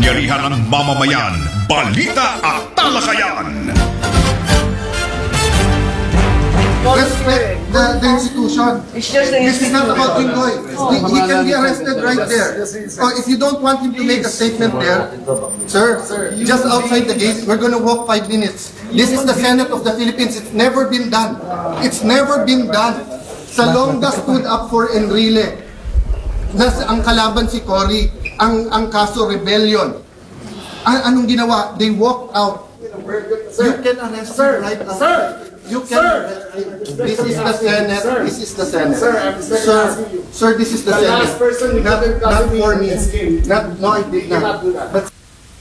Kapangyarihan ng mamamayan, balita at talakayan. Respect the institution. This is not about Jinggoy. He can be arrested right there. If you don't want him to make a statement there, sir, just outside the gate, we're going to walk 5 minutes. This is the Senate of the Philippines. It's never been done. It's never been done. Salonga stood up for Enrile. Ang kalaban si Cory, ang kaso rebellion. Anong ginawa? They walked out. You can arrest him right now. Sir! You can. This is the Senate. This is the Senate. Sir, this is the Senate. Not for me. No, I did not. But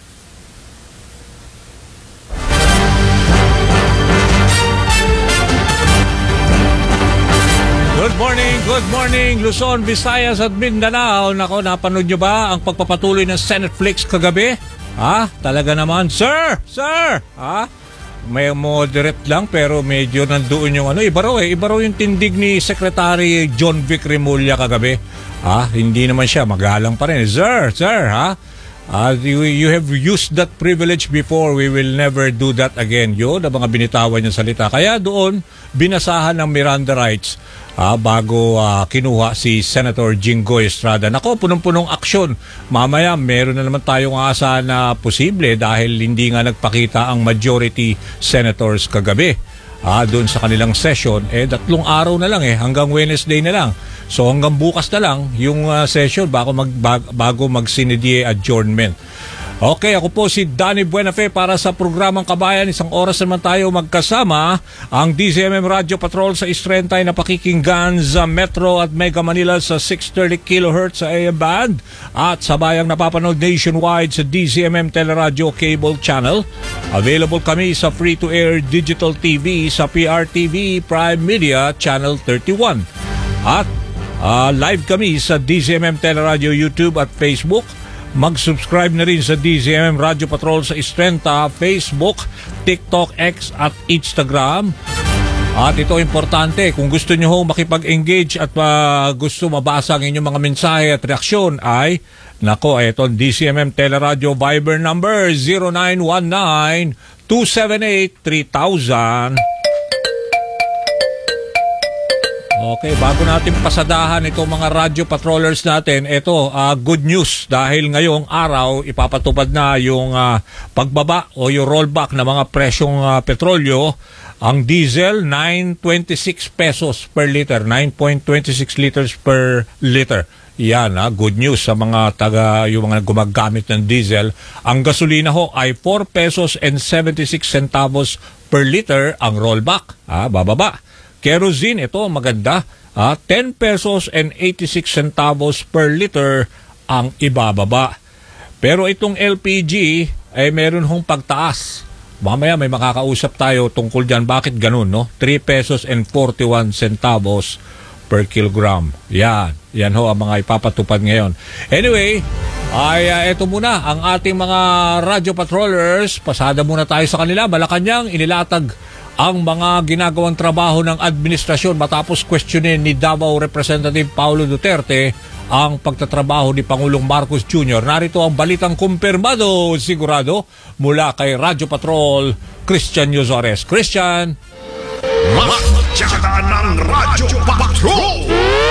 Good morning, Luzon, Visayas at Mindanao. Nako, napanood nyo ba ang pagpapatuloy ng Senate Flix kagabi? Talaga naman, sir! May moderate lang pero medyo nandoon yung iba raw yung tindig ni Secretary John Vic Remulla kagabi. Hindi naman siya, magalang pa rin. Sir, you have used that privilege before, we will never do that again. Yun, ang mga binitawan niyang salita. Kaya doon, binasahan ng Miranda rights bago kinuha si Senator Jinggoy Estrada. Nako, punong-punong aksyon. Mamaya, meron na naman tayong aasahan na posible dahil hindi nga nagpakita ang majority senators kagabi. Doon sa kanilang session, 3 araw na lang hanggang Wednesday na lang. So hanggang bukas na lang yung session bago mag-sinidie adjournment. Okay, ako po si Danny Buenafe para sa programang Kabayan. Isang oras naman tayo magkasama. Ang DZMM Radio Patrol sa Is-30 na pakikinggan sa Metro at Mega Manila sa 630 kHz sa AM band at sabayang napapanood nationwide sa DZMM Teleradio Cable Channel. Available kami sa free-to-air digital TV sa PRTV Prime Media Channel 31. At live kami sa DZMM Teleradio YouTube at Facebook. Mag-subscribe na rin sa DZMM Radio Patrol sa Is-30, Facebook, TikTok, X at Instagram. At ito importante, kung gusto nyo makipag-engage at gusto mabasa ang inyong mga mensahe at reaksyon ay, ito DZMM Teleradio Viber number 0919-278-3000. Okay, bago natin pasadahan itong mga radio patrollers natin, good news dahil ngayong araw ipapatupad na yung pagbaba o yung rollback ng mga presyong petrolyo. Ang diesel, 9.26 pesos per liter, 9.26 liters per liter. Yan, good news sa mga yung mga gumagamit ng diesel. Ang gasolina ay 4 pesos and 76 centavos per liter ang rollback. Bababa. Kerosene, ito maganda, 10 pesos and 86 centavos per liter ang ibababa. Pero itong LPG ay meron hong pagtaas. Mamaya may makakausap tayo tungkol dyan. Bakit ganun, no? 3 pesos and 41 centavos per kilogram. Yan ang mga ipapatupad ngayon. Anyway, ito muna ang ating mga radio patrollers. Pasada muna tayo sa kanila. Malacanang inilatag ang mga ginagawang trabaho ng administrasyon matapos questionin ni Davao Representative Paulo Duterte ang pagtatrabaho ni Pangulong Marcos Jr. Narito ang balitang kumpirmado, sigurado, mula kay Radio Patrol, Christian Yozores. Christian! Magsaka ng Radio Patrol!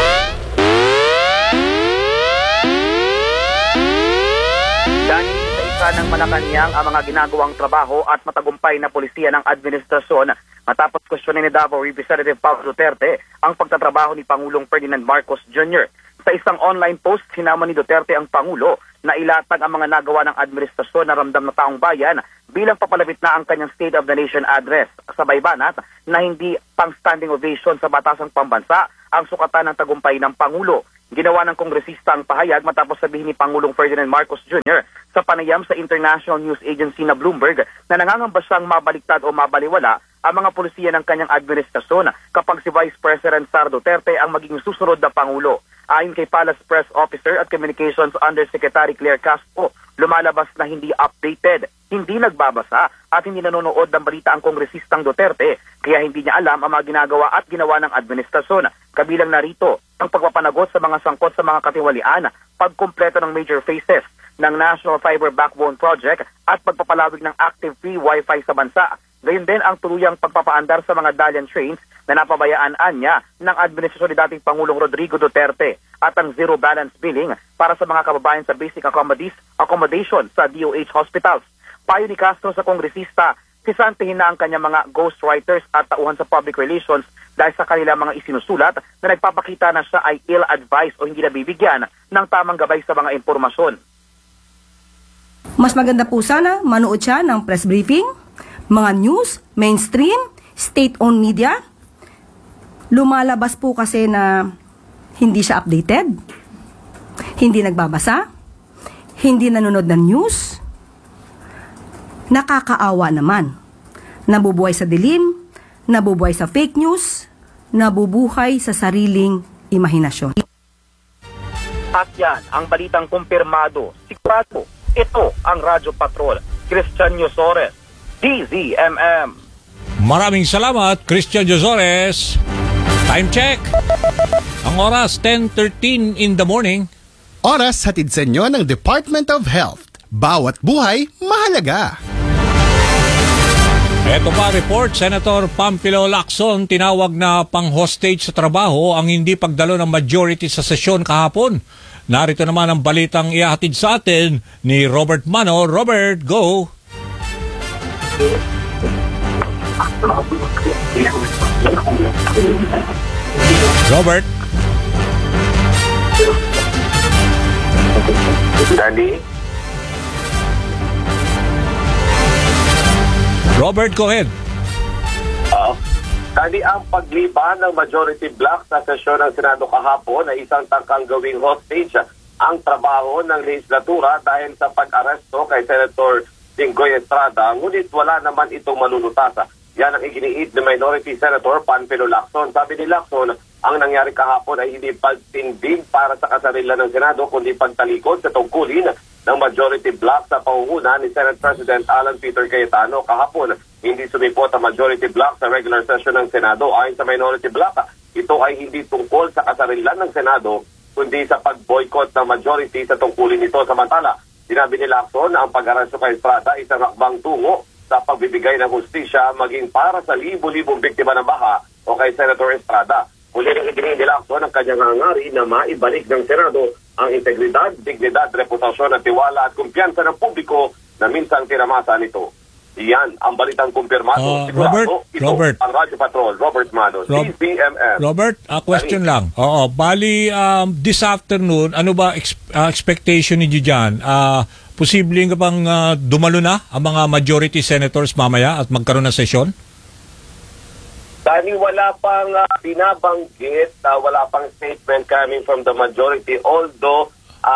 Ng Malacanang ang mga ginagawang trabaho at matagumpay na polisiya ng administrasyon matapos questionin ni Davao Representative Paulo Duterte ang pagtatrabaho ni Pangulong Ferdinand Marcos Jr. Sa isang online post, sinama ni Duterte ang Pangulo na ilatag ang mga nagawa ng administrasyon na ramdam na taong bayan bilang papalapit na ang kanyang State of the Nation address. Sabay banat na hindi pang standing ovation sa batasang pambansa ang sukatan ng tagumpay ng Pangulo. Ginawa ng kongresista ang pahayag matapos sabihin ni Pangulong Ferdinand Marcos Jr. sa panayam sa International News Agency na Bloomberg na nangangamba siyang mabaliktad o mabaliwala ang mga polisiya ng kanyang administrasyon kapag si Vice President Sara Duterte ang magiging susunod na Pangulo. Ayon kay Palace Press Officer at Communications Undersecretary Claire Castro, lumalabas na hindi updated, hindi nagbabasa at hindi nanonood ng balita ang kongresistang Duterte, kaya hindi niya alam ang mga ginagawa at ginawa ng administrasyon. Kabilang narito ang pagpapanagot sa mga sangkot sa mga katiwalian, pagkumpleto ng major phases ng National Fiber Backbone Project at pagpapalawig ng active free Wi-Fi sa bansa. Gayon din ang tuluyang pagpapaandar sa mga dalian trains na napabayaan niya ng administrasyon ni dating Pangulong Rodrigo Duterte at ang zero balance billing para sa mga kababayan sa basic accommodation sa DOH hospitals. Payo ni Castro sa kongresista, sisantihin na ang kanyang mga ghostwriters at tauhan sa public relations dahil sa kanilang mga isinusulat na nagpapakita na siya ay ill-advised o hindi nabibigyan ng tamang gabay sa mga impormasyon. Mas maganda po sana manood siya ng press briefing, mga news, mainstream, state-owned media. Lumalabas po kasi na hindi siya updated, hindi nagbabasa, hindi nanonood ng news. Nakakaawa naman. Nabubuhay sa dilim, nabubuhay sa fake news, nabubuhay sa sariling imahinasyon. At yan ang balitang kumpirmado, sigurado. Ito ang Radyo Patrol, Christian Yosores, DZMM. Maraming salamat, Christian Josores. Time check. Ang oras, 10:13 in the morning. Oras hatid sa inyo ng Department of Health. Bawat buhay, mahalaga. Ito pa report, Senator Pampilo Lacson tinawag na pang-hostage sa trabaho ang hindi pagdalo ng majority sa sesyon kahapon. Narito naman ang balitang ihahatid sa atin ni Robert Mano. Robert, go! Robert? Daddy? Robert, go ahead. Daddy, ang pagliban ng majority bloc sa sesyon ng Senado kahapon ay isang tangkang gawing hostage ang trabaho ng legislatura dahil sa pag-aresto kay Senator Jinggoy Estrada, ngunit wala naman itong malulutasa. Yan ang iginiit ni Minority Senator Pampilo Lacson. Sabi ni Lacson, ang nangyari kahapon ay hindi pagtindig para sa kasarilan ng Senado, kundi pagtalikod sa tungkulin ng majority bloc sa pangunguna ni Senate President Alan Peter Cayetano. Kahapon, hindi sumipot ang majority bloc sa regular session ng Senado. Ayon sa minority bloc, ito ay hindi tungkol sa kasarilan ng Senado, kundi sa pag-boycott ng majority sa tungkulin nito. Samantala, sinabi ni Lacson na ang pag-aresto kay Estrada isang hakbang tungo sa pagbibigay ng hustisya maging para sa libo-libong biktima ng baha o kay Senator Estrada. Muli rin ibigay ni Lacson ang kanyang hangarin na maibalik ng Senado ang integridad, dignidad, reputasyon at tiwala at kumpiyansa ng publiko na minsan kinamasa nito. Iyan ang balitang kumpirmado. Robert, ang Radyo Patrol, Robert Mano, DZMM. Robert, question lang. Oo, bali this afternoon, ano ba expectation niyo dyan? Posibleng ka bang dumalo na ang mga majority senators mamaya at magkaroon ng sesyon? Dahil wala pang binabanggit, wala pang statement coming from the majority, although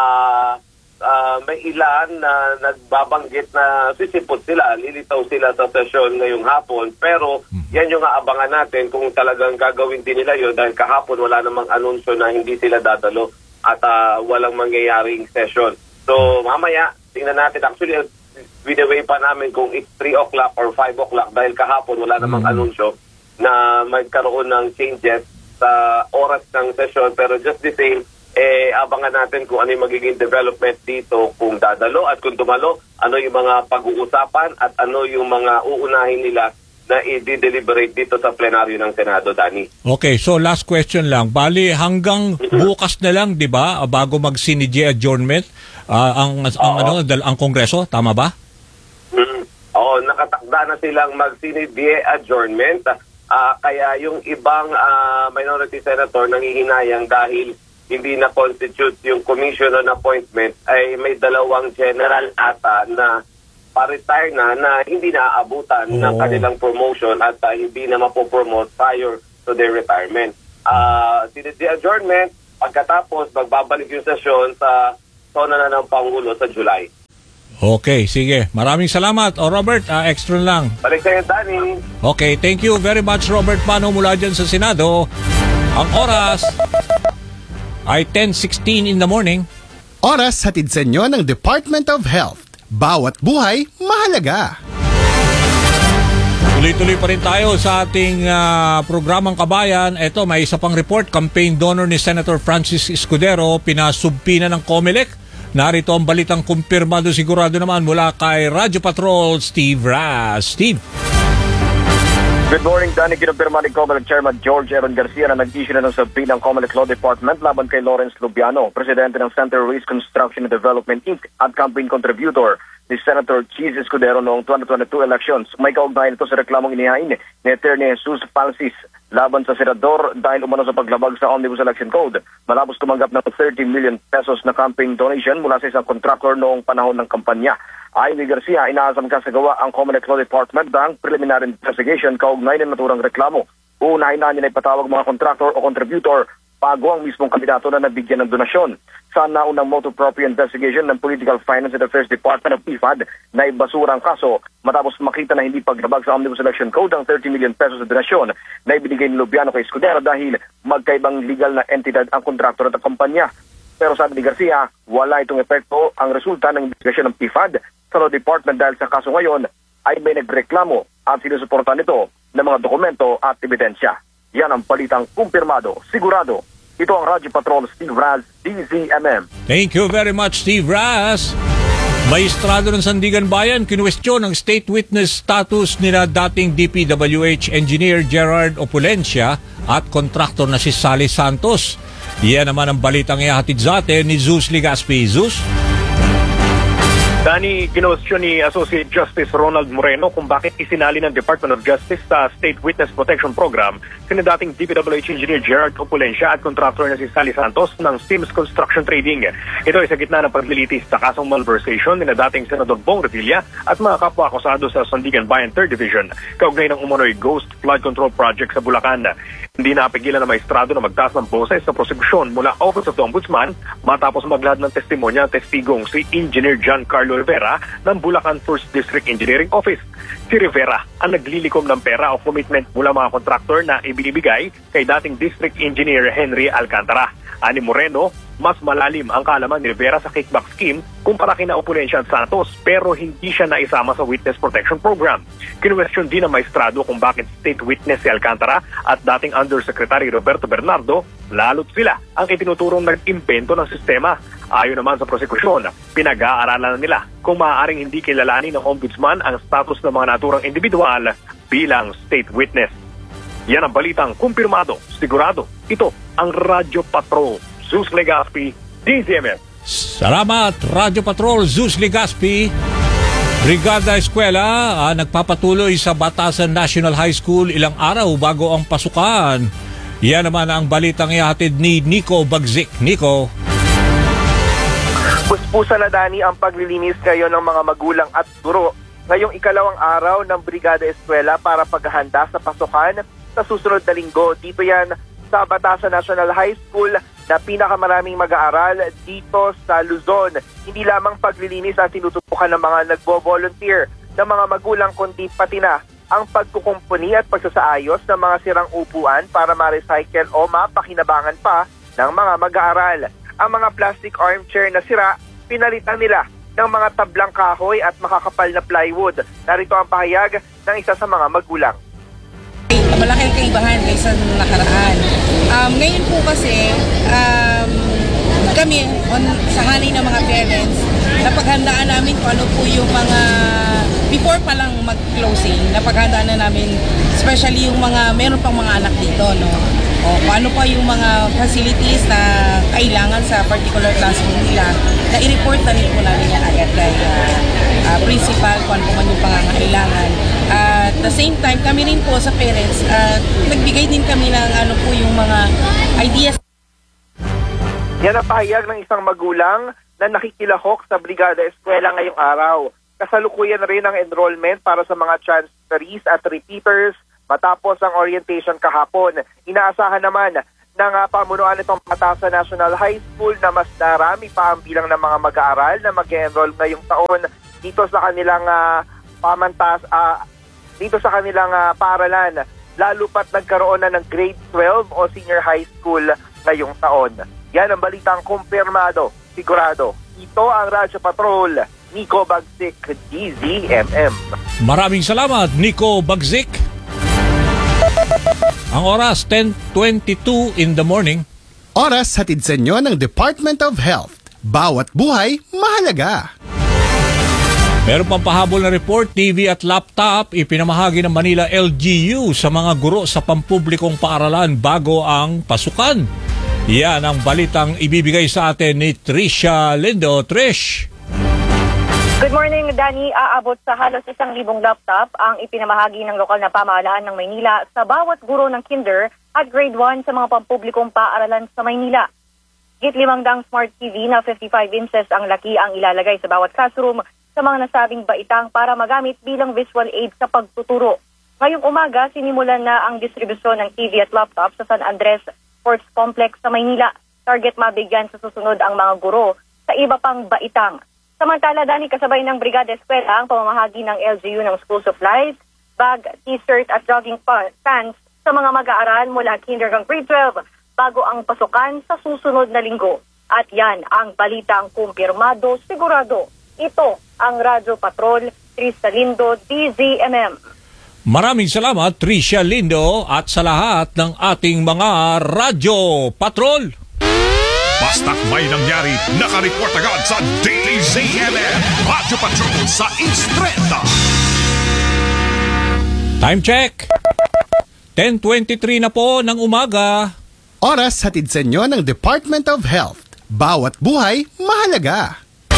may ilan na nagbabanggit na sisipot sila, lilitaw sila sa sesyon ngayong hapon, pero yan yung aabangan natin kung talagang gagawin din nila yun dahil kahapon wala namang anunsyo na hindi sila dadalo at walang mangyayaring session. So mamaya, tingnan natin, actually winaway pa namin kung it's 3 o'clock or 5 o'clock dahil kahapon wala namang anunsyo na magkaroon ng changes sa oras ng session, pero just the same, abangan natin kung ano yung magiging development dito, kung dadalo at kung dumalo, ano yung mga pag-uusapan at ano yung mga uunahin nila na i-deliberate dito sa plenaryo ng Senado, Danny. Okay, so last question lang. Bali, hanggang bukas na lang, di ba, bago mag-CNJ adjournment, ang Kongreso, tama ba? Oo, nakatakda na silang mag-CNJ adjournment. Kaya yung ibang minority senator nangihinayang dahil hindi na constitute yung commission on appointment ay may dalawang general ata na pa-retire na hindi naaabutan ng kanilang promotion at hindi na mapopromote prior to their retirement. CNJ adjournment, pagkatapos magbabalik yung sesyon sa sona na ng Pangulo sa July. Okay, sige. Maraming salamat. Robert, extra lang. Balik sa'yo, Danny. Okay, thank you very much, Robert Mano, mula dyan sa Senado. Ang oras ay 10:16 in the morning. Oras hatid sa inyo ng Department of Health. Bawat buhay mahalaga. Tuloy-tuloy pa rin tayo sa ating programang Kabayan. Ito, may isa pang report. Campaign donor ni Senator Francis Escudero, pinasubpina ng COMELEC. Narito ang balitang kumpirmado sigurado naman mula kay Radyo Patrol, Steve Raz. Steve. Good morning, Danny. Kinumpirma ni COMELEC Chairman George Aaron Garcia na nag-issue na ng subpoena ng COMELEC Law Department laban kay Lawrence Lubiano, presidente ng Center Race Construction and Development Inc. at campaign contributor ni Senator Cheese Escudero noong 2022 elections. May kaugnayan ito sa reklamong inihain ni Attorney Jesus Palsis laban sa senador dahil umano sa paglabag sa Omnibus Election Code. Malapos tumanggap ng 30 million pesos na campaign donation mula sa isang contractor noong panahon ng kampanya. Ayon ni Garcia, inaasam kasagawa ang COMELEC Law Department ng preliminary investigation kaugnay ng naturang reklamo. Uunahin na niya na ipatawag mga contractor o contributor bago ang mismong kandidato na nabigyan ng donasyon. Sa naunang motu proprio investigation ng Political Finance and Affairs Department of PFAD na ibasura ang kaso matapos makita na hindi paglabag sa Omnibus Election Code ang 30 million pesos na donasyon na ibinigay ni Lubiano kay Escudero dahil magkaibang legal na entidad ang kontraktor at ang kumpanya. Pero sabi ni Garcia, wala itong epekto ang resulta ng investigasyon ng PFAD sa Law Department dahil sa kaso ngayon ay may nagreklamo at sinusuportan nito ng mga dokumento at ebidensya. Yan ang balitang kumpirmado, sigurado. Ito ang Radyo Patrol, Steve Raz, DZMM. Thank you very much, Steve Raz. Maestrado ng Sandigan Bayan, kinwestiyon ang state witness status nila dating DPWH engineer Gerard Opulencia at kontraktor na si Sally Santos. Yan naman ang balitang ihahatid sa atin ni Zeus Legaspi. Zeus? Dani, kinwestiyon ni Associate Justice Ronald Moreno kung bakit isinali ng Department of Justice sa State Witness Protection Program sina dating DPWH engineer Gerard Opulencia at contractor na si Sally Santos ng Sims Construction Trading. Ito ay sa gitna ng paglilitis sa kasong malversation ni dating Senador Bong Revilla at mga kapwa-akusado sa Sandigan Bayan 3rd Division kaugnay ng umano'y Ghost Flood Control Project sa Bulacan. Hindi napigilan ng maestrado na magtaas ng boses sa prosekusyon mula Office of the Ombudsman matapos maglahad ng testimonya testigong si Engineer John Carlo Rivera ng Bulacan 1st District Engineering Office. Si Rivera ang naglilikom ng pera o commitment mula mga kontraktor na ibinibigay kay dating District Engineer Henry Alcantara. Ani Moreno, mas malalim ang kaalaman ni Rivera sa kickback scheme kumpara kina Opulencia at Santos pero hindi siya naisama sa Witness Protection Program. Kinwestiyon din ng maestrado kung bakit state witness si Alcantara at dating Undersecretary Roberto Bernardo lalo't sila ang itinuturong nag-imbento ng sistema. Ayon naman sa prosekusyon, pinag-aaralan nila kung maaaring hindi kilalanin ng Ombudsman ang status ng mga naturang individual bilang state witness. Yan ang balitang kumpirmado, sigurado. Ito ang Radyo Patrol. Zeus Legaspi, DZMM. Salamat, Radyo Patrol, Zeus Legaspi. Brigada Eskwela nagpapatuloy sa Batasan National High School ilang araw bago ang pasukan. Yan naman ang balitang ihatid ni Nico Bagzik. Nico. Puspusa na, Dani, ang paglilinis ngayon ng mga magulang at guro ngayong ikalawang araw ng Brigada Eskwela para paghahanda sa pasukan sa susunod na linggo. Dito yan sa Batasan National High School na pinakamaraming mag-aaral dito sa Luzon. Hindi lamang paglilinis ang tinututukan ng mga nagbo-volunteer ng mga magulang kundi pati na ang pagkukumpuni at pagsasaayos ng mga sirang upuan para ma-recycle o mapakinabangan pa ng mga mag-aaral. Ang mga plastic armchair na sira, pinalitan nila ng mga tablang kahoy at makakapal na plywood. Narito ang pahayag ng isa sa mga magulang. Malaking kaibahan kaysa nakaraan. Ngayon po kasi, kami, sa hanay ng mga parents, napaghandaan namin kung ano po yung mga, before pa lang mag-closing, napaghandaan na namin, especially yung mga, meron pang mga anak dito, no? O kung ano pa yung mga facilities na kailangan sa particular classroom nila, na i-report na rin po namin yan agad kay principal, kung ano po man yung pangangailangan. At the same time, kami rin po sa parents, nagbigay din kami ng ano po yung mga ideas. Yan ang pahayag ng isang magulang na nakikilahok sa Brigada Eskwela ngayong araw. Kasalukuyan rin ang enrollment para sa mga transferees at repeaters matapos ang orientation kahapon. Inaasahan naman ng pamunuan nitong Batasan National High School na mas darami pa ang bilang ng mga mag-aaral na mag-enroll ngayong taon dito sa kanilang dito sa kanilang paaralan, lalo pat nagkaroon na ng grade 12 o senior high school ngayong taon. Yan ang balitang kumpirmado, sigurado. Ito ang Radyo Patrol, Nico Bagsik, DZMM. Maraming salamat, Nico Bagzik. Ang oras, 10:22 in the morning. Oras hatid sa inyo ng Department of Health. Bawat buhay, mahalaga. Meron pang pahabol na report, TV at laptop ipinamahagi ng Manila LGU sa mga guro sa pampublikong paaralan bago ang pasukan. Yan ang balitang ibibigay sa atin ni Trisha Lindo. Trish! Good morning, Danny. Aabot sa halos 1,000 laptop ang ipinamahagi ng lokal na pamahalaan ng Maynila sa bawat guro ng kinder at grade 1 sa mga pampublikong paaralan sa Maynila. Higit 500 smart TV na 55 inches ang laki ang ilalagay sa bawat classroom sa mga nasabing baitang para magamit bilang visual aid sa pagtuturo. Ngayong umaga, sinimulan na ang distribusyon ng TV at laptop sa San Andres Sports Complex sa Maynila. Target mabigyan sa susunod ang mga guro sa iba pang baitang. Samantala, Dani, kasabay ng Brigada Eskwela ang pamamahagi ng LGU ng school supplies, bag, t-shirt at jogging pants sa mga mag-aaral mula kinder hanggang grade 12 bago ang pasukan sa susunod na linggo. At yan ang balitang kumpirmado, sigurado. Ito ang Radyo Patrol, Trisha Lindo, DZMM. Maraming salamat, Trisha Lindo, at sa lahat ng ating mga Radyo Patrol. Basta't may nangyari, nakareport agad sa DZMM. Radyo Patrol sa Instreta. Time check. 10:23 na po ng umaga. Oras hatid sa inyo ng Department of Health. Bawat buhay, mahalaga.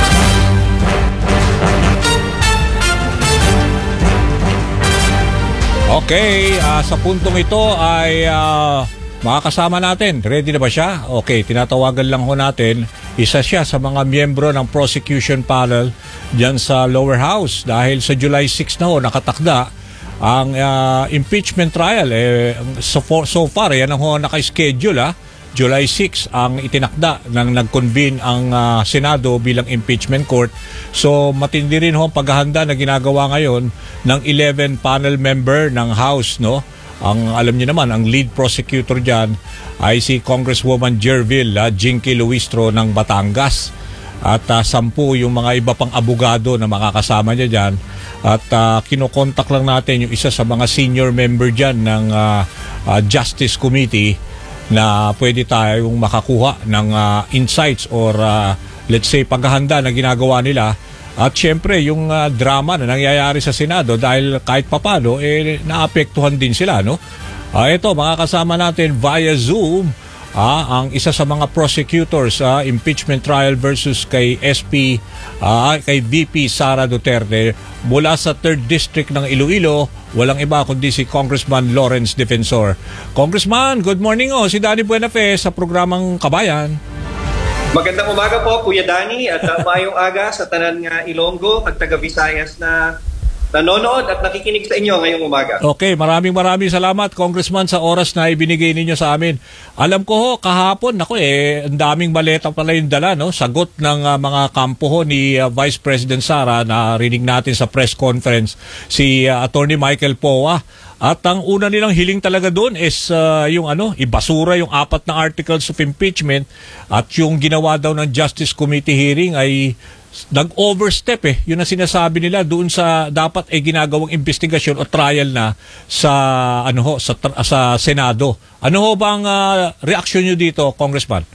Okay, sa puntong ito ay makakasama natin. Ready na ba siya? Okay, tinatawagan lang ho natin. Isa siya sa mga miyembro ng prosecution panel dyan sa lower house dahil sa July 6 na ho nakatakda ang impeachment trial. So far, yan ang ho naka-schedule. July 6 ang itinakda nang nag-convene ang Senado bilang impeachment court. So matindi rin ho ang paghahanda na ginagawa ngayon ng 11 panel member ng House, no? Ang alam niyo naman, ang lead prosecutor diyan ay si Congresswoman Jerville Jinky Luistro ng Batangas. At 10 yung mga iba pang abogado na makakasama niya diyan. At kinokontak lang natin yung isa sa mga senior member diyan ng Justice Committee na pwede tayong makakuha ng insights or let's say paghahanda na ginagawa nila. At syempre yung drama na nangyayari sa Senado dahil kahit papano naapektuhan din sila, no? Ito, makakasama natin via Zoom ang isa sa mga prosecutors sa impeachment trial versus kay kay VP Sara Duterte mula sa 3rd District ng Iloilo. Walang iba kundi si Congressman Lawrence Defensor. Congressman, good morning si Danny Buenafe sa programang Kabayan. Magandang umaga po, Kuya Danny, at mayong aga sa tanan nga Ilonggo at taga Visayas na nanonood at nakikinig sa inyo ngayong umaga. Okay, maraming salamat, Congressman, sa oras na ibinigay ninyo sa amin. Alam ko ho, kahapon, ang daming maleta pala yung dala, no? Sagot ng mga kampo ho ni Vice President Sara na rinig natin sa press conference, si Attorney Michael Poa. At ang una nilang hiling talaga doon is ibasura yung 4 na articles of impeachment at yung ginawa daw ng Justice Committee hearing ay nag-overstep Yun ang sinasabi nila doon sa dapat ginagawang investigasyon o trial na sa sa Senado. Ano ho bang reaksyon niyo dito, Congressman?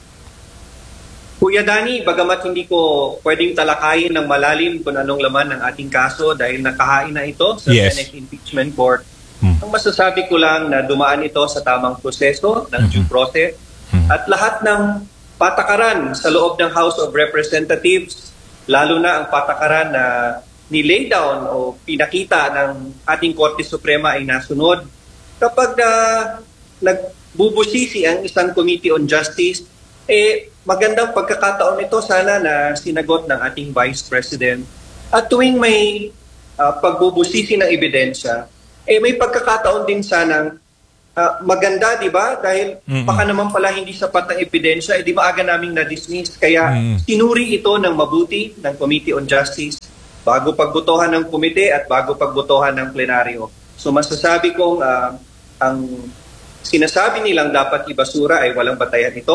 Kuya Danny, bagamat hindi ko pwedeng talakayin ng malalim kung anong laman ng ating kaso dahil nakahain na ito sa Senate Impeachment Court, ang masasabi ko lang na dumaan ito sa tamang proseso ng due process at lahat ng patakaran sa loob ng House of Representatives, lalo na ang patakaran na nilay down o pinakita ng ating Korte Suprema ay nasunod. Kapag nagbubusisi ang isang Committee on Justice, magandang pagkakataon ito sana na sinagot ng ating Vice President. At tuwing may pagbubusisi ng ebidensya, may pagkakataon din sanang maganda, di ba? Dahil baka naman pala hindi sapat ng ebidensya, di ba aga naming na-dismiss. Kaya sinuri ito ng mabuti ng Committee on Justice bago pagbotohan ng komite at bago pagbotohan ng plenaryo. So masasabi kong ang sinasabi nilang dapat ibasura ay walang batayan ito.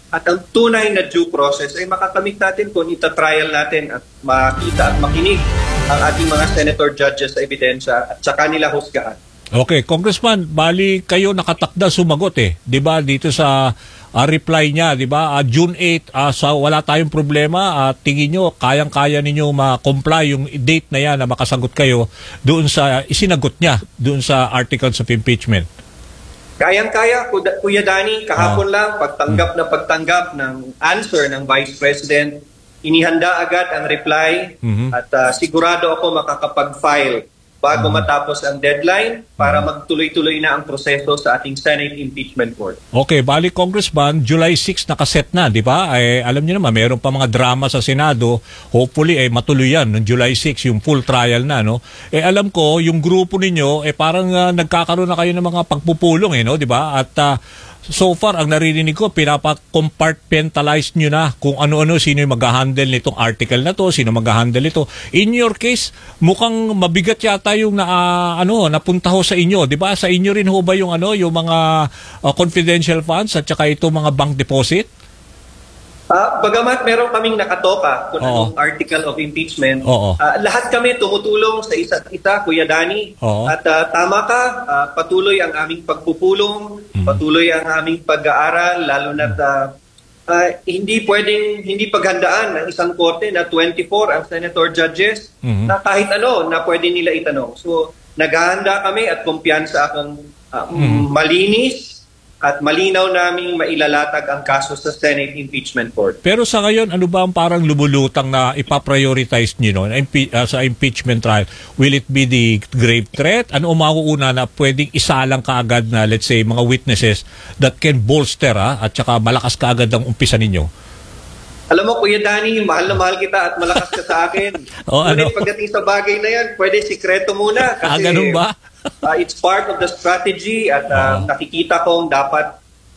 At ang tunay na due process ay makakamit natin kung ita-trial natin at makita at makinig ang ating mga senator judges sa ebidensya at sa kanila husgahan. Okay, Congressman, bali kayo nakatakda sumagot di ba dito sa reply niya, di ba? June 8, sa wala tayong problema, tingin nyo kayang-kaya ninyo ma-comply yung date na yan na makasagot kayo doon sa isinagot niya doon sa articles of impeachment. Kayang-kaya, Kuya Danny, kahapon lang pagtanggap ng answer ng Vice President, inihanda agad ang reply at sigurado ako makakapag-file bago matapos ang deadline para magtuloy-tuloy na ang proseso sa ating Senate Impeachment Court. Okay, bali Congressman, July 6 nakaset na, di ba? Alam niyo naman, meron pa mga drama sa Senado. Hopefully, matuloy yan ng July 6, yung full trial na, no? Alam ko, yung grupo ninyo, parang nagkakaroon na kayo ng mga pagpupulong, no? Di ba? At so far, ang naririnig ko, pinapa-compartmentalize nyo na kung ano-ano, sino yung mag-handle nitong article na to, sino mag-handle ito. In your case, mukhang mabigat yata yung napunta ho sa inyo, di ba? Sa inyo rin ho ba yung yung mga confidential funds at saka ito mga bank deposit? Bagamat meron kaming nakatoka kung anong article of impeachment, lahat kami tumutulong sa isa't isa, Kuya Danny. At tama ka, patuloy ang aming pagpupulong, patuloy ang aming pag-aaral, lalo na hindi paghandaan ng isang korte na 24 ang senator judges na kahit na pwede nila itanong. So, naghahanda kami at kumpiyansa akong malinis at malinaw naming mailalatag ang kaso sa Senate Impeachment Court. Pero sa ngayon, ano ba ang parang lumulutang na ipaprioritize nyo sa impeachment trial? Will it be the grave threat? Ano mauuna na pwedeng isalang kaagad na, let's say, mga witnesses that can bolster at saka malakas kaagad ang umpisa ninyo? Alam mo, Kuya Danny, mahal na mahal kita at malakas ka sa akin. Ngunit pagdating sa bagay na yan, pwede sikreto muna. Kasi ganun ba? It's part of the strategy at nakikita kong dapat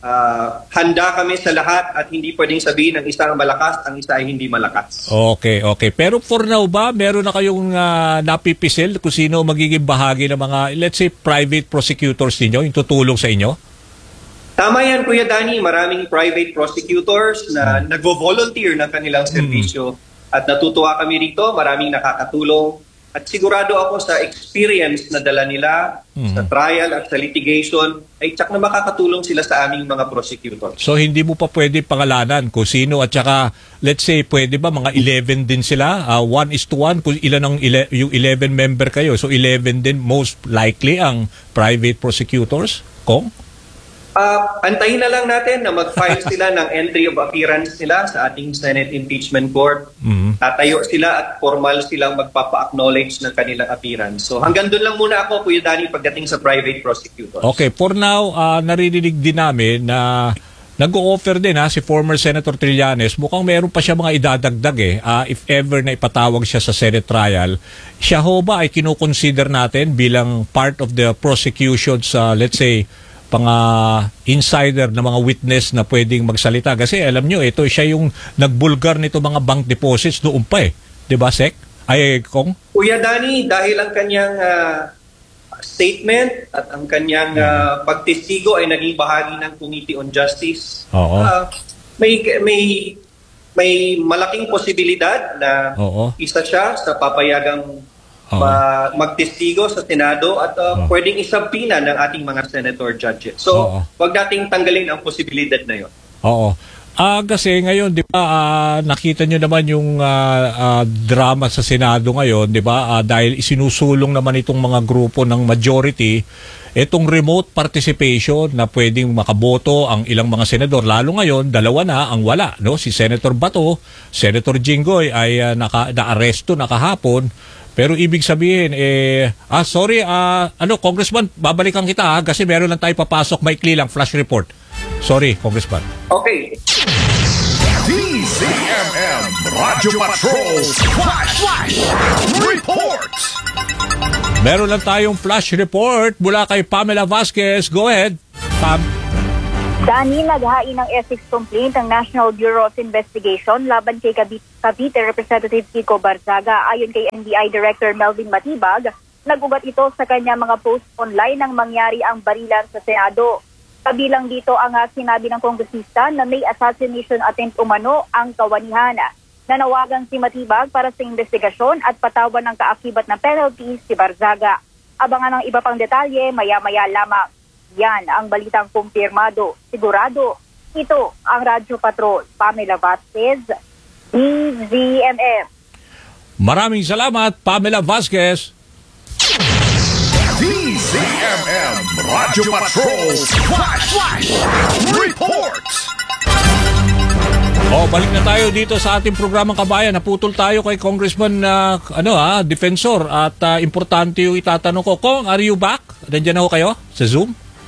handa kami sa lahat at hindi pwedeng sabihin ng isa ang malakas, ang isa ay hindi malakas. Okay. Pero for now ba, meron na kayong napipisil kung sino magiging bahagi ng mga, let's say, private prosecutors ninyo, yung tutulong sa inyo? Tama yan, Kuya Danny. Maraming private prosecutors na nagvo-volunteer ng kanilang serbisyo. At natutuwa kami rito, maraming nakakatulong. At sigurado ako sa experience na dala nila sa trial at sa litigation, ay tsak na makakatulong sila sa aming mga prosecutors. So hindi mo pa pwede pangalanan kung sino at saka, let's say, pwede ba mga 11 din sila? 1:1 kung ilan yung 11 member kayo. So 11 din most likely ang private prosecutors, Kong? Antayin na lang natin na mag-file sila ng entry of appearance nila sa ating Senate Impeachment Court. Tatayo sila at formal silang magpapa-acknowledge ng kanilang appearance. So hanggang doon lang muna ako, Kuya Danny, pagdating sa private prosecutors. Okay, for now, naririnig din namin na nag-o-offer din si former Senator Trillanes. Mukhang meron pa siya mga idadagdag if ever na ipatawag siya sa Senate trial. Siya ho ba ay kinukonsider natin bilang part of the prosecution sa, let's say, mga insider na mga witness na pwedeng magsalita? Kasi alam nyo, ito siya yung nagbulgar nito mga bank deposits noon pa Diba, Sek? Kong? Kuya Danny, dahil ang kanyang statement at ang kanyang pagtestigo ay naging bahagi ng Committee on Justice, may malaking posibilidad na isa siya sa papayagang magtestigo sa Senado at pwedeng isabina ng ating mga senator judges. So, wag nating tanggalin ang posibilidad na yun. Kasi ngayon, di ba, nakita nyo naman yung drama sa Senado ngayon, di ba? Dahil isinusulong naman itong mga grupo ng majority, itong remote participation na pwedeng makaboto ang ilang mga senador. Lalo ngayon, dalawa na ang wala. No? Si Senator Bato, Senator Jinggoy ay na-aresto nakahapon. Pero ibig sabihin, Congressman, babalikan kita kasi meron lang tayo papasok, maikli lang, flash report. Sorry, Congressman. Okay. DZMM Radyo Patrol Flash Report. Meron lang tayong flash report mula kay Pamela Vasquez. Go ahead, Pam. Dani, naghain ng ethics complaint ang National Bureau of Investigation laban kay Cavite Representative Kiko Barzaga. Ayon kay NBI Director Melvin Matibag, nag-ugat ito sa kanya mga post online nang mangyari ang barilan sa Senado. Kabilang dito ang sinabi ng kongresista na may assassination attempt umano ang kawanihan. Nanawagan si Matibag para sa investigasyon at patawan ng kaakibat na penalty si Barzaga. Abangan ng iba pang detalye maya-maya lamang. Yan ang balitang kumpirmado. Sigurado, ito ang Radyo Patrol. Pamela Vasquez, DZMM. Maraming salamat, Pamela Vasquez. DZMM Radyo Patrol Flash Reports. Balik na tayo dito sa ating programang Kabayan. Naputol tayo kay Congressman Defensor at importante yung itatanong ko. Kong, are you back? Nandiyan ako kayo sa Zoom?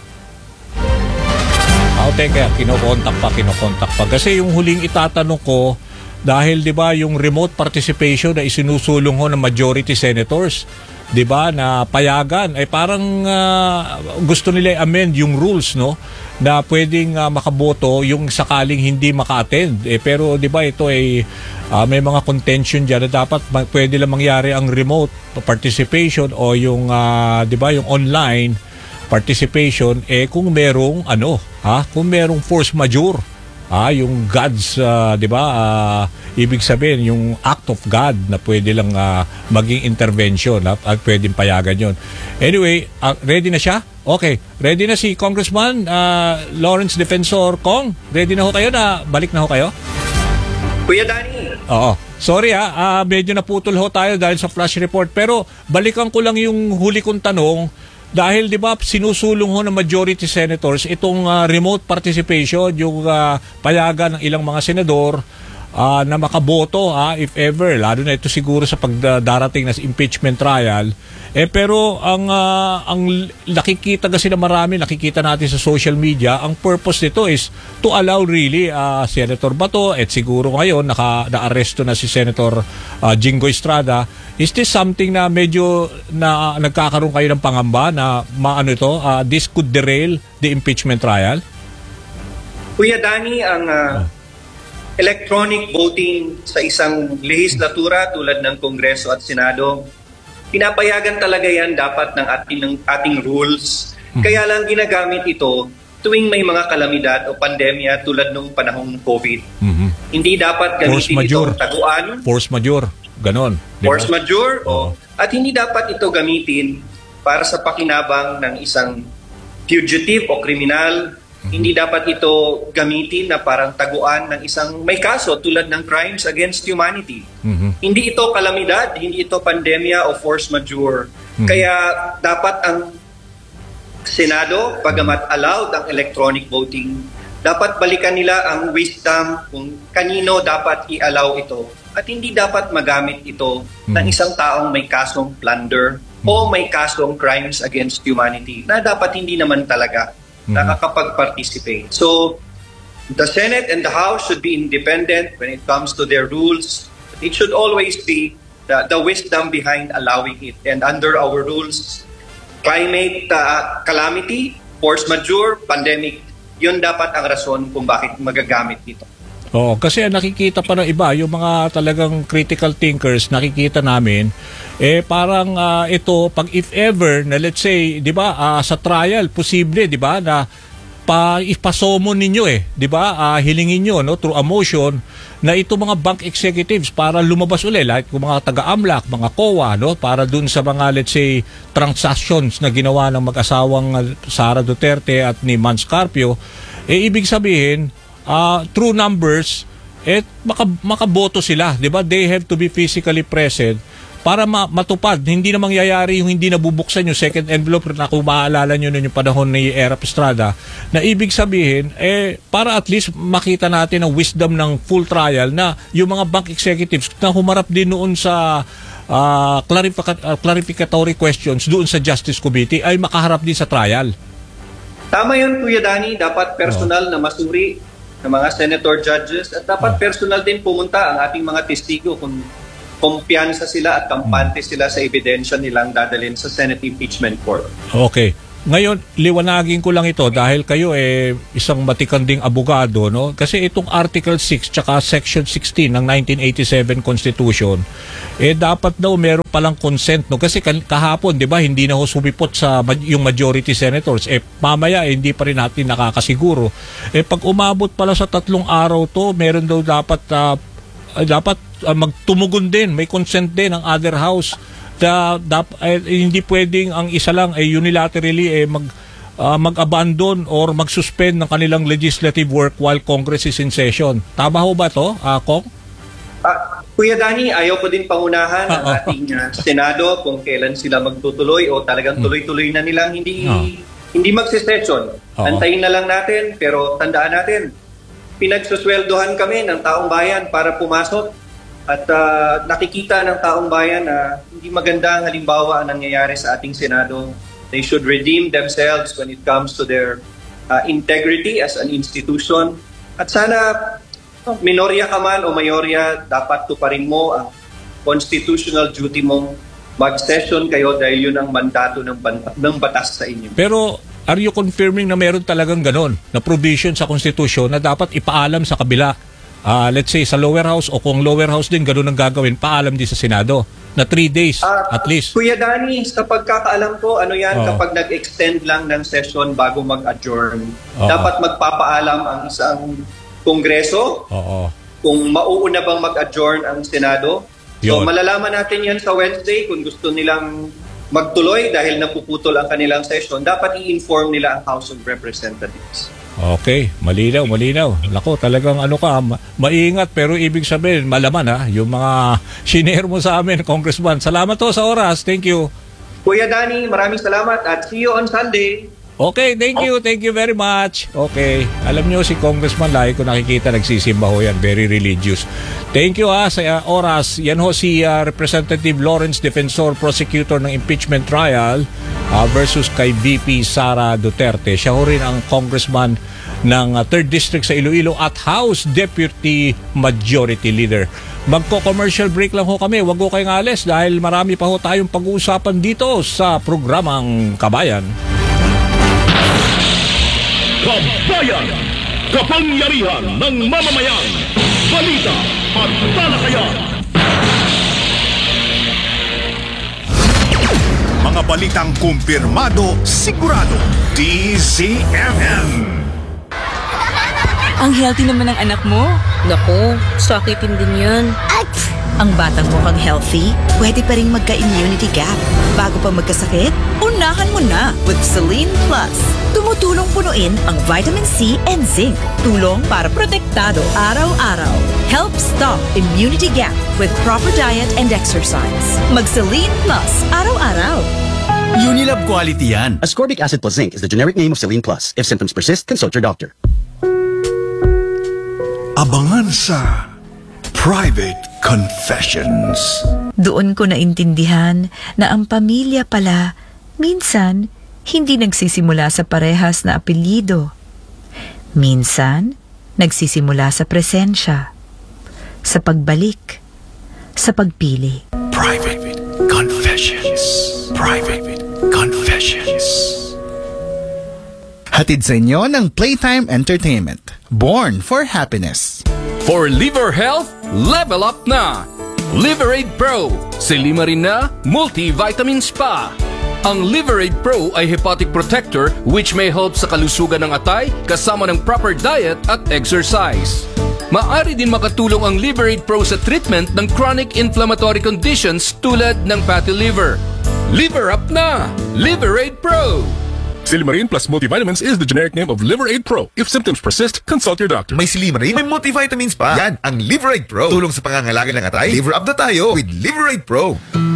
Teka, kinokontak pa. Kasi yung huling itatanong ko, dahil 'di ba yung remote participation na isinusulong ho ng majority senators, 'di ba, na payagan ay parang gusto nila i-amend yung rules, no, na pwedeng makaboto yung sakaling hindi maka-attend. Pero 'di ba ito ay may mga contention diyan na dapat pwede lang mangyari ang remote participation o yung 'di ba yung online participation kung merong kung merong force majeure, yung God's 'di ba ibig sabihin yung act of God na pwede lang maging intervention at pwedeng payagan yon. Anyway, ready na siya? Okay, ready na si Congressman Lawrence Defensor. Kong, ready na ho kayo na balik na ho kayo? Kuya Danny. Oo. Sorry medyo naputol ho tayo dahil sa flash report, pero balikan ko lang yung huli kong tanong. Dahil 'di ba sinusulong ho ng majority senators itong remote participation, yung payagan ng ilang mga senador na makaboto if ever, lalo na ito siguro sa pagdarating na impeachment trial. Pero ang nakikita kasi na marami, nakikita natin sa social media, ang purpose nito is to allow really Senator Bato at siguro ngayon na-aresto na si Senator Jinggoy Estrada. Is this something na medyo na nagkakaroon kayo ng pangamba na this could derail the impeachment trial? Kuya Danny, ang electronic voting sa isang lehislatura tulad ng Kongreso at Senado, pinapayagan talaga yan dapat ng ating rules. Kaya lang ginagamit ito tuwing may mga kalamidad o pandemya tulad ng panahong COVID. Hindi dapat gamitin itong taguan. Force majeure. Ganon. Diba? Force majeure. At hindi dapat ito gamitin para sa pakinabang ng isang fugitive o kriminal. Hindi dapat ito gamitin na parang taguan ng isang may kaso tulad ng crimes against humanity. Hindi ito kalamidad, hindi ito pandemya o force majeure. Kaya dapat ang Senado, pagamat allowed ang electronic voting, dapat balikan nila ang wisdom kung kanino dapat i-allow ito. At hindi dapat magamit ito ng isang taong may kasong plunder o may kasong crimes against humanity na dapat hindi naman talaga nakakapag-participate. So, the Senate and the House should be independent when it comes to their rules. It should always be the wisdom behind allowing it. And under our rules, climate calamity, force majeure, pandemic, yun dapat ang rason kung bakit magagamit dito. Kasi nakikita pa ng iba, yung mga talagang critical thinkers, nakikita namin, parang ito, pag if ever, na let's say, di ba, sa trial, posible, di ba, na ipasomon ninyo di ba, hilingin nyo, no, through a motion, na ito mga bank executives para lumabas ulit, like yung mga taga-AMLAC, mga COA, no, para dun sa mga, let's say, transactions na ginawa ng mag-asawang Sara Duterte at ni Mans Carpio, ibig sabihin, true numbers, makaboto sila, di ba? They have to be physically present para matupad. Hindi na mangyayari yung hindi nabubuksan yung second envelope na kung maaalala nyo nun yung panahon ni Erap Estrada, na ibig sabihin, para at least makita natin ang wisdom ng full trial na yung mga bank executives na humarap din noon sa clarificatory questions doon sa Justice Committee ay makaharap din sa trial. Tama yun, Kuya Danny. Dapat personal na masuri ng mga senator judges at dapat personal din pumunta ang ating mga testigo kung kumpiyansa sila at kampante sila sa ebidensya nilang dadalhin sa Senate Impeachment Court. Okay. Ngayon, liwanagin ko lang ito dahil kayo isang matikanding abogado, no? Kasi itong Article 6 tsaka Section 16 ng 1987 Constitution, dapat daw meron palang consent, no? Kasi kahapon, di ba, hindi na ho sumipot sa yung majority senators. Mamaya, hindi pa rin natin nakakasiguro. Pag umabot pala sa 3 araw to, meron daw dapat magtumugon din, may consent din ang other house. Hindi pwedeng ang isa lang ay unilaterally mag-abandon or mag-suspend ng kanilang legislative work while Congress is in session. Tama ho ba to, Kong? Kuya Danny, ayaw ko din pangunahan ang ating Senado kung kailan sila magtutuloy o talagang tuloy-tuloy na nilang hindi magsisession. Antayin na lang natin, pero tandaan natin, pinagsusweldohan kami ng taong bayan para pumasok. At nakikita ng taong bayan na hindi maganda ang halimbawa ang nangyayari sa ating Senado. They should redeem themselves when it comes to their integrity as an institution. At sana, minorya ka man o mayorya, dapat tuparin mo ang constitutional duty mong mag-session kayo dahil yun ang mandato ng batas sa inyo. Pero are you confirming na meron talagang ganon na provision sa Constitution na dapat ipaalam sa kabila? Let's say sa lower house o kung lower house din gano'n ang gagawin, paalam din sa Senado na 3 days at least. Kuya Danny, sa pagkakaalam ko, kapag nag-extend lang ng session bago mag-adjourn, dapat magpapaalam ang isang kongreso kung mauuna bang mag-adjourn ang Senado. So malalaman natin yan sa Wednesday kung gusto nilang magtuloy dahil napuputol ang kanilang session, dapat i-inform nila ang House of Representatives. Okay, malinaw. Nako, talagang maingat pero ibig sabihin, malaman yung mga shinare mo sa amin, Congressman. Salamat to sa oras. Thank you. Kuya Danny, maraming salamat at see you on Sunday. Okay, thank you very much. Okay, alam nyo si Congressman, lagi ko nakikita nagsisimba ho yan, very religious. Thank you sa oras. Yan ho si Representative Lawrence Defensor, prosecutor ng impeachment trial versus kay VP Sara Duterte. Siya ho rin ang congressman ng 3rd District sa Iloilo at House Deputy Majority Leader. Magko-commercial break lang ho kami. Huwag ho kayong alis dahil marami pa ho tayong pag-uusapan dito sa programang Kabayan. Kabayan, kapangyarihan ng mamamayan, balita at talakayan. Mga balitang kumpirmado, sigurado, DZMM. Ang healthy naman ng anak mo. Naku, sakitin din yan. At ang batang mukhang healthy, pwede pa rin magka-immunity gap. Bago pa magkasakit, unahan mo na with Selene Plus. Tumutulong punuin ang vitamin C and zinc. Tulong para protektado araw-araw. Help stop immunity gap with proper diet and exercise. Mag-Selene Plus araw-araw. Unilab quality yan. Ascorbic acid plus zinc is the generic name of Selene Plus. If symptoms persist, consult your doctor. Abangan sa Private Confessions. Doon ko naintindihan na ang pamilya pala minsan hindi nagsisimula sa parehas na apelyido. Minsan, nagsisimula sa presensya, sa pagbalik, sa pagpili. Private Confessions. Private Confessions. Hatid sa inyo ng Playtime Entertainment. Born for happiness. For liver health, level up na! Liverade Pro, silimarin na multivitamins pa! Ang Liverade Pro ay hepatic protector which may help sa kalusugan ng atay kasama ng proper diet at exercise. Maaari din makatulong ang Liverade Pro sa treatment ng chronic inflammatory conditions tulad ng fatty liver. Liver up na! Liverade Pro! Silimarin plus multivitamins is the generic name of Liverade Pro. If symptoms persist, consult your doctor. May Silimarin, may multivitamins pa. Yan, ang Liverade Pro. Tulong sa pangangalaga ng atay. Liver up na tayo with Liverade Pro.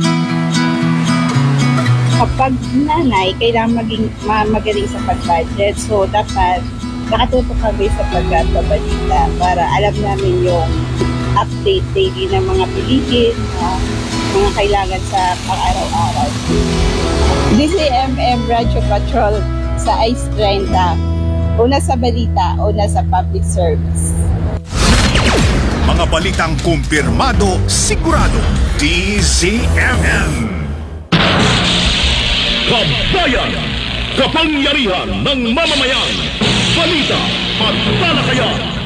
Kapag nanay, kailangan maging magaling sa pag-budget. So, dapat nakatutok kami sa pagbabalita para alam namin yung update daily ng mga bilihin, mga kailangan sa pang-araw-araw. DZMM Radio Patrol sa Ice 30. Una sa balita, una sa public service. Mga balitang kumpirmado, sigurado, DZMM. Kabayan, kapangyarihan ng mamamayan, balita at talakayan.